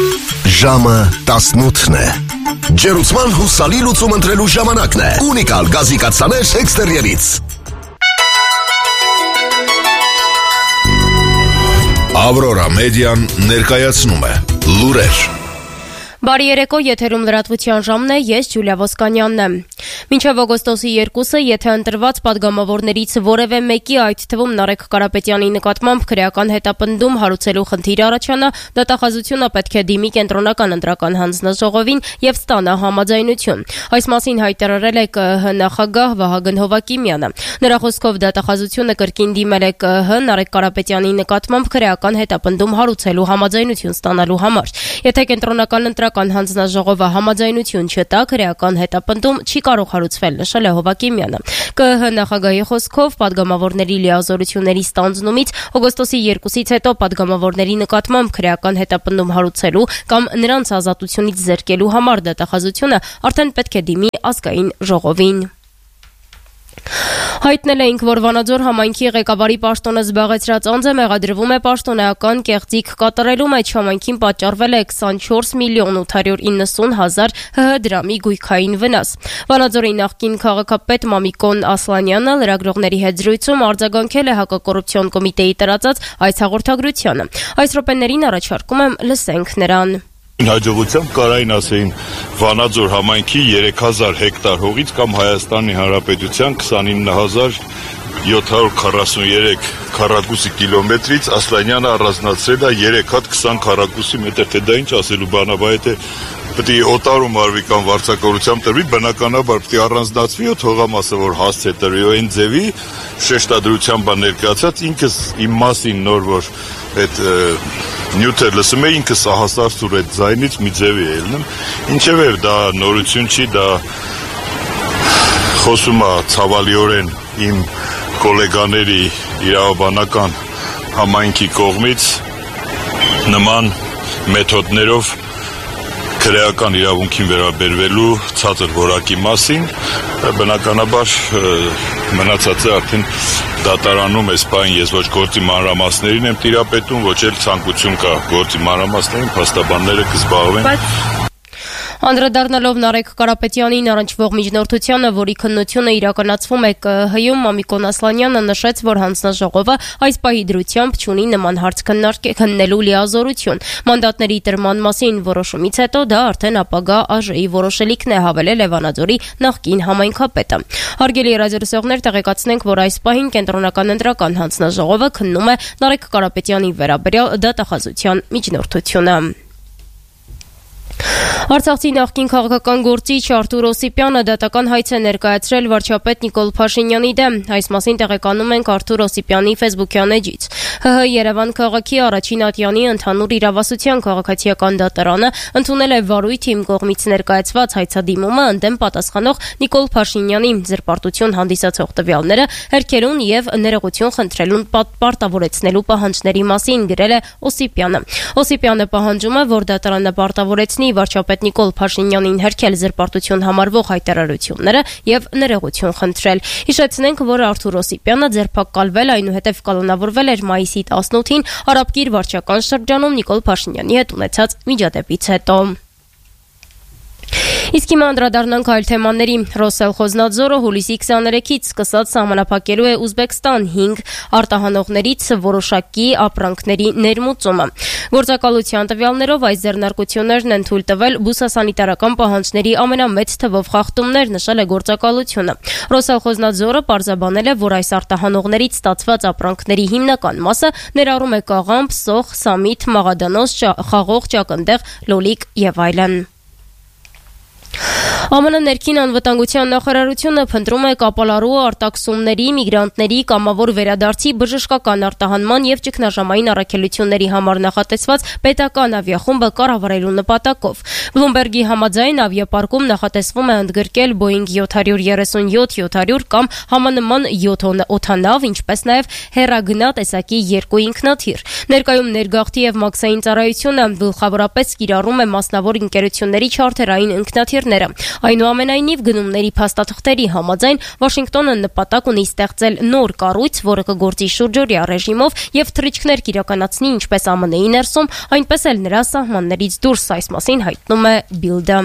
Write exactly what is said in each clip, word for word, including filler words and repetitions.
Ժամը տասնութն է։ Ջերուցման հուսալի լուծում ընտրելու ժամանակն է։ Ունիկալ գազիկացաներ էքստերիերից։ Ավրորա մեդիան ներկայացնում է լուրեր։ Բարի երեկո, եթերում լրատվության ժամն է, ես Ջուլիա Ոսկանյանն եմ։ Մինչև օգոստոսի երկուսը, եթե ընտրված падգամավորներից որևէ մեկի, այդ թվում Նարեկ Կարապետյանի նկատմամբ քրեական հետապնդում հարուցելու խնդիր առաջանա, դատախազությունը պետք է դիմի կենտրոնական ընտրական հանձնաժողովին եւ ստանա համաձայնություն։ Այս մասին հայտարարել է ԿԸՀ նախագահ Վահագն Հովակիմյանը։ Նրա խոսքով դատախազությունը կրկին դիմել է ԿԸՀ Նարեկ Կարապետյանի նկատմամբ քրեական հետապնդում հարուցելու համաձայնություն ստանալու համար։ Եթե կենտրոնական ընտրական հանձնաժողովը համաձայնություն չտա, քրեական հետապնդում չի կարող հարուցվել, նշել է Հովակիմյանը։ ԿԸՀ նախագահի խոսքով падգամավորների լիազորությունների ստանձնումից օգոստոսի երկուսից հետո падգամավորների նկատմամբ քրեական հետապնդում հարուցելու կամ նրանց ազատությունից զերկելու համար դատախազությունը արդեն պետք է դիմի ազգային ժողովին։ Հայտնել էինք, որ Վանաձոր համայնքի ղեկավարի պաշտոնը զբաղեցրած անձը մեղադրվում է պաշտոնեական կեղծիք կատարելու մեջ, համայնքին պատճառվել է քսանչորս միլիոն ութ հարյուր իննսուն հազար ՀՀ դրամի գույքային վնաս։ Վանաձորի նախկին քաղաքապետ Մամիկոն Ասլանյանը լրագրողների հետ զրույցում արձագանքել է հակակոռուպցիոն կոմիտեի տարածած այս հաղորդագրությանը։ Այս րոպեներին առաջարկում եմ լսենք նրան։ Հաջողությամբ կարային ասեին Վանաձոր համայնքի երեք հազար հեկտար հողից կամ Հայաստանի Հանրապետության քսանինը հազար յոթ հարյուր քառասուններեք քառակուսի կիլոմետրից Ասլանյանը առանձնացրել է երեք հատ քսան քառակուսի մետր, թե դա ինչ ասելու բան է, բայց եթե պետք է օտարում արվի կամ վարձակալությամբ տրվի, բնականաբար պետք է առանձնացվի ու թողամասը, որ հասց է տրվի, ու այն ձևի շեշտադրությամբ բան ներկայացած, ինքս իմ մասին նոր որ այդ նյութը լսում է, ինքս ահասար սուր այդ ձայնից մի ձևի է ելնում, ինչև է դա նորություն չի, դա խոսում է ցավալիորեն իմ գոլեգաների իրավաբանական համայնքի կողմից նման մեթոդներով քրեական իրավունքին վերաբերվելու ցածր որակի մասին, բնականաբար մնացածը արդեն դատարանում այս բան, ես ոչ գործի մանրամասներին եմ տիրապետում, ոչ էլ ցանկություն կա գործի մանրամասներին, փաստաբանները կզբաղվեն։ Անդրադառնալով Նարեկ Կարապետյանին առնչվող միջնորդությանը, որի քննությունը իրականացվում է ԿԸՀ-ում, Մամիկոն Ասլանյանը նշեց, որ հանձնաժողովը այս պահի դրությամբ չունի նման հարց քննելու լիազորություն։ Մանդատների տրման մասին որոշումից հետո դա արդեն ապագա ԱԺ-ի որոշելիքն է, հավելել է Վանաձորի նախկին համայնքապետը։ Հարգելի ռադիոլսողներ, տեղեկացնենք, որ այս պահին կենտրոնական ընտրական հանձնաժողովը քննում է Նարեկ Կարապետյանի վերաբերյալ դատախազության միջնորդությունը։ Արցախցի նախկին քաղաքական գործիչ Արթուր Օսիպյանը դատական հայց է ներկայացրել վարչապետ Նիկոլ Փաշինյանի դեմ։ Այս մասին տեղեկանում ենք Արթուր Օսիպյանի ֆեյսբուքյան էջից։ ՀՀ Երևան քաղաքի առաջին ատյանի ընդհանուր իրավասության քաղաքացիական դատարանը ընդունել է վարույթ իմ կողմից ներկայացված հայցադիմումը ընդդեմ պատասխանող Նիկոլ Փաշինյանի զրպարտություն հանդիսացող տվյալները հերքելուն եւ ներողություն խնդրելուն պարտավորեցնելու պահանջների մասին, գրել է Օսիպյանը։ Օսիպյանը պահանջում է, որ դատարանը պարտավորեցնի վարչապետ Նիկոլ Փաշինյանին հերքել զրպարտություն համարվող հայտարարությունները եւ ներողություն խնդրել։ Հիշեցնենք, որ Արթուր Օսիպյանը ձերբակալվել, այնուհետև կալանավորվել էր մայիսի տասնութին Արաբկիր վարչական շրջանում Նիկոլ Փաշինյանի հետ ունեցած միջադեպից հետո։ Իսկ հիմա անդրադառնանք այլ թեմաների։ Ռոսելխոզնadzորը հուլիսի քսաներեքից սկսած սահմանափակելու է Ուզբեկստան հինգ արտահանողներից որոշակի ապրանքների ներմուծումը։ Գործակալության տվյալներով այս ձեռնարկություններն են թույլ տվել բուսասանիտարական պահանջների ամենամեծ թվով խախտումներ, նշել է գործակալությունը։ Ռոսելխոզնadzորը պարզաբանել է, որ այս արտահանողներից ստացված ապրանքների հիմնական մասը ներառում է կաղամբ, սոխ, սամիթ, մաղադանոց, խաղող, ճակնդեղ, լոլիկ եւ այլն։ ԱՄՆ ներքին անվտանգության նախարարությունը փնտրում է կապալառու արտաքսումների, միգրանտների կամավոր վերադարձի բժշկական արտահանման եւ ճգնաժամային առաքելությունների համար նախատեսված պետական ավիախումբը կառավարելու նպատակով։ Բլումբերգի համաձայն ավիապարկում նախատեսվում է ընդգրկել Boeing յոթ հարյուր երեսունյոթ յոթ հարյուր կամ համանման յոթ օդանավ, ինչպես նաեւ հեռագնա տեսակի երկու ինքնաթիռ։ Ներկայում ներգաղթի եւ մաքսային ծառայությունը գլխավորապես կիրառում է մասնավոր ընկերությունների չարթերային ինքնաթիռները։ Այնուամենայնիվ գնումների փաստաթղթերի համաձայն Վաշինգտոնը նպատակ ունի ստեղծել նոր կառույց, որը կգործի շուրջօրյա ռեժիմով եւ թռիչքներ կիրականացնի ինչպես ԱՄՆ-ի ներսում, այնպես էլ նրա սահմաններից դուրս, այս մասին հայտնում է Bild-ը։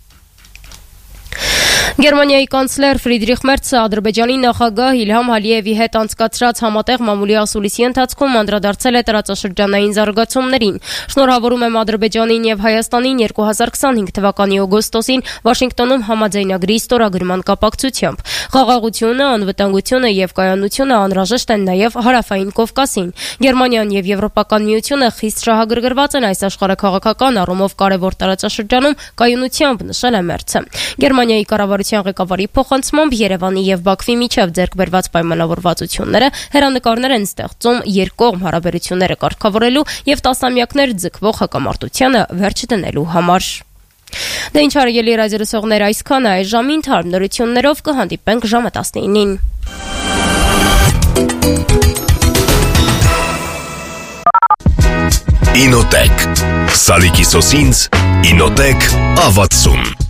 Գերմանիայի կանցլեր Ֆրիդրիխ Մերցը Ադրբեջանի նախագահ Իլհամ Ալիևի հետ անցկացրած համատեղ մամուլի ասուլիսի ընթացքում անդրադարձել է տարածաշրջանային զարգացումներին։ Շնորհավորում եմ Ադրբեջանին եւ Հայաստանին երկու հազար քսանհինգ թվականի օգոստոսին Վաշինգտոնում համաձայնագրի ստորագրման կապակցությամբ։ Խաղաղությունը, անվտանգությունը եւ կայանությունը անհրաժեշտ են նաեւ Հարավային Կովկասին։ Գերմանիան եւ Եվրոպական միությունը խիստ շահագրգռված են այս աշխարհաքաղաքական առումով կարևոր տարածաշրջանում կայունությամբ, նշել է Մերցը։ Գերմանիայի կառավարության ղեկավարի փոխանցմամբ Երևանի եւ Բաքվի միջև ձեռք բերված պայմանավորվածությունները հեռանկարներ են ստեղծում երկկողմ հարաբերությունները կարգավորելու եւ տասնամյակներ ձգվող հակամարտությանը վերջ դնելու համար։ Դե ինչ արելի ռադիոլսողներ, այսքանը այս ժամին թարմ նորություններով կհանդիպենք ժամը տասնինին։ Ինոտեք Սալիկի սոսինց Ինոտեք ավացում